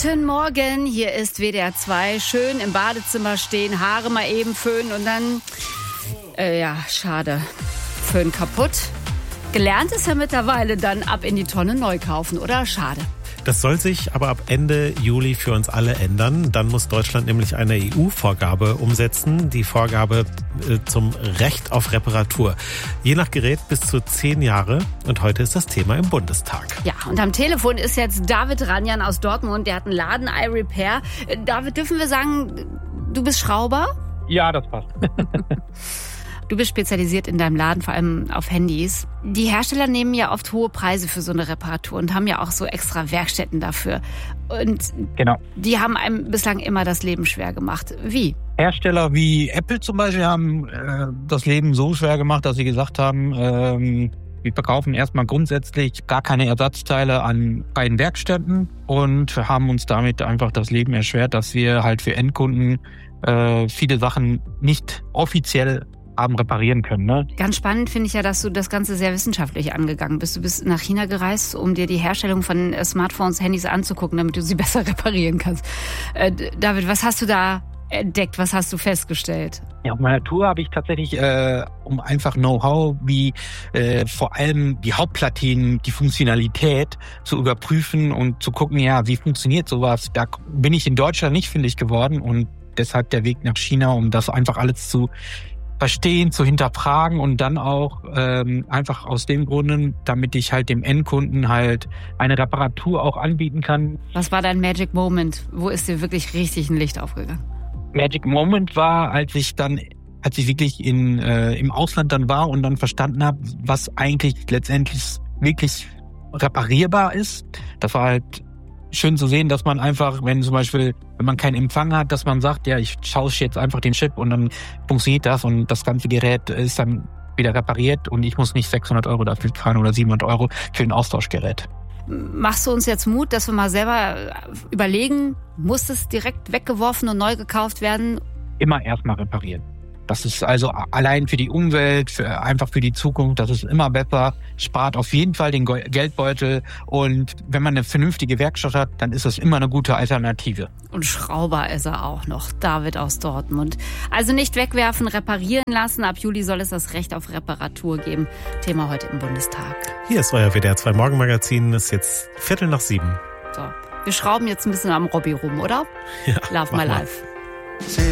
Guten Morgen, hier ist WDR 2. Schön im Badezimmer stehen, Haare mal eben föhnen und dann, schade, Föhn kaputt. Gelernt ist ja mittlerweile dann ab in die Tonne neu kaufen, oder? Schade. Das soll sich aber ab Ende Juli für uns alle ändern. Dann muss Deutschland nämlich eine EU-Vorgabe umsetzen, die Vorgabe zum Recht auf Reparatur. Je nach Gerät bis zu 10 Jahre. Und heute ist das Thema im Bundestag. Ja, und am Telefon ist jetzt David Ranjan aus Dortmund. Der hat einen Laden, iRepair. David, dürfen wir sagen, du bist Schrauber? Ja, das passt. Du bist spezialisiert in deinem Laden, vor allem auf Handys. Die Hersteller nehmen ja oft hohe Preise für so eine Reparatur und haben ja auch so extra Werkstätten dafür. Und genau. Die haben einem bislang immer das Leben schwer gemacht. Wie? Hersteller wie Apple zum Beispiel haben das Leben so schwer gemacht, dass sie gesagt haben, wir verkaufen erstmal grundsätzlich gar keine Ersatzteile an freien Werkstätten und haben uns damit einfach das Leben erschwert, dass wir halt für Endkunden viele Sachen nicht offiziell haben reparieren können. Ne? Ganz spannend finde ich ja, dass du das Ganze sehr wissenschaftlich angegangen bist. Du bist nach China gereist, um dir die Herstellung von Smartphones, Handys anzugucken, damit du sie besser reparieren kannst. David, was hast du da entdeckt? Was hast du festgestellt? Ja, auf meiner Tour habe ich tatsächlich, um einfach Know-how wie vor allem die Hauptplatinen, die Funktionalität zu überprüfen und zu gucken, ja, wie funktioniert sowas. Da bin ich in Deutschland nicht fündig geworden und deshalb der Weg nach China, um das einfach alles zu verstehen, zu hinterfragen und dann auch einfach aus dem Grunde, damit ich halt dem Endkunden halt eine Reparatur auch anbieten kann. Was war dein Magic Moment? Wo ist dir wirklich richtig ein Licht aufgegangen? Magic Moment war, als ich wirklich im Ausland dann war und dann verstanden habe, was eigentlich letztendlich wirklich reparierbar ist. Das war halt schön zu sehen, dass man einfach, wenn man keinen Empfang hat, dass man sagt, ja, ich tausche jetzt einfach den Chip und dann funktioniert das und das ganze Gerät ist dann wieder repariert und ich muss nicht 600 € dafür zahlen oder 700 € für ein Austauschgerät. Machst du uns jetzt Mut, dass wir mal selber überlegen, muss es direkt weggeworfen und neu gekauft werden? Immer erstmal reparieren. Das ist also allein für die Umwelt, einfach für die Zukunft, das ist immer besser, spart auf jeden Fall den Geldbeutel und wenn man eine vernünftige Werkstatt hat, dann ist das immer eine gute Alternative. Und Schrauber ist er auch noch, David aus Dortmund. Also nicht wegwerfen, reparieren lassen. Ab Juli soll es das Recht auf Reparatur geben. Thema heute im Bundestag. Hier ist euer WDR 2 Morgenmagazin, ist jetzt 6:15. So, wir schrauben jetzt ein bisschen am Robby rum, oder? Ja, Love my life.